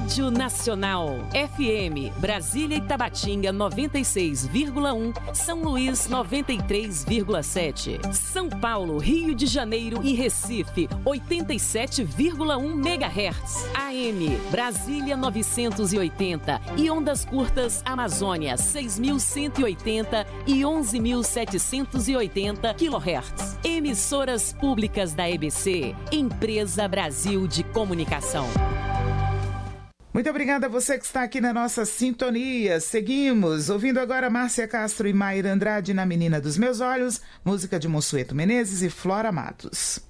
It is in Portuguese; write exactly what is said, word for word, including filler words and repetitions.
Rádio Nacional. F M, Brasília e Tabatinga noventa e seis vírgula um, São Luís noventa e três vírgula sete. São Paulo, Rio de Janeiro e Recife oitenta e sete vírgula um megahertz. A M, Brasília novecentos e oitenta e ondas curtas Amazônia seis mil cento e oitenta e onze mil setecentos e oitenta quilohertz. Emissoras públicas da E B C, Empresa Brasil de Comunicação. Muito obrigada a você que está aqui na nossa sintonia. Seguimos ouvindo agora Márcia Castro e Mayra Andrade na Menina dos Meus Olhos, música de Monsueto Menezes e Flora Matos.